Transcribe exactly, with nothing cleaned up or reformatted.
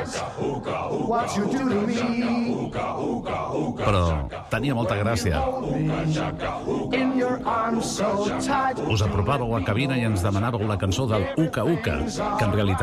what you do to me. Però tenia molta gràcia. In your arms so tight. Us apropàveu a cabina i ens demanàveu la cançó del Uka Uka, que en realitat